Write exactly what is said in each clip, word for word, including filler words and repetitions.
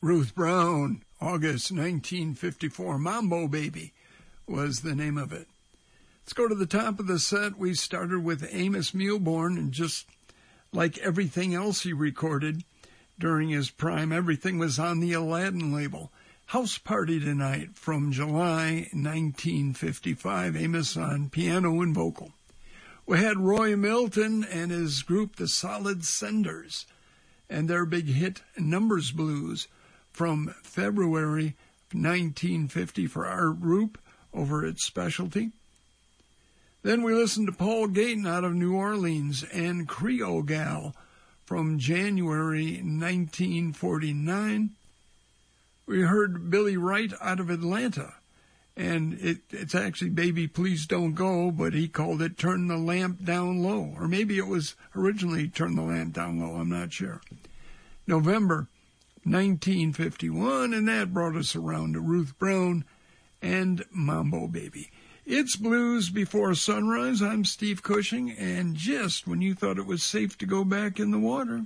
Ruth Brown, August nineteen fifty-four, Mambo Baby was the name of it. Let's go to the top of the set. We started with Amos Milburn, and just like everything else he recorded during his prime, everything was on the Aladdin label. House Party Tonight from July nineteen fifty-five, Amos on piano and vocal. We had Roy Milton and his group, the Solid Senders, and their big hit, Numbers Blues, from February nineteen fifty for Art Roop over at Specialty. Then we listened to Paul Gayton out of New Orleans and Creole Gal from January nineteen forty-nine. We heard Billy Wright out of Atlanta, and it, it's actually Baby Please Don't Go, but he called it Turn the Lamp Down Low. Or maybe it was originally Turn the Lamp Down Low, I'm not sure. November nineteen fifty-one, and that brought us around to Ruth Brown and Mambo Baby. It's Blues Before Sunrise. I'm Steve Cushing, and just when you thought it was safe to go back in the water...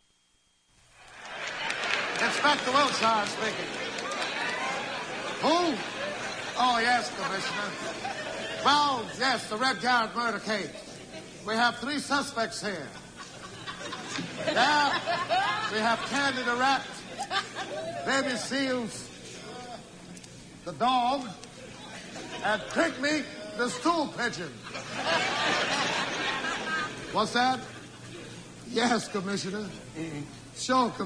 Inspector Wilshire speaking. Who? Oh, yes, Commissioner. Well, yes, the Red Garrett murder case. We have three suspects here. There, we have Candy the rat, Baby Seals, the dog, and Pygmy the stool pigeon. What's that? Yes, Commissioner. Sure, Commissioner.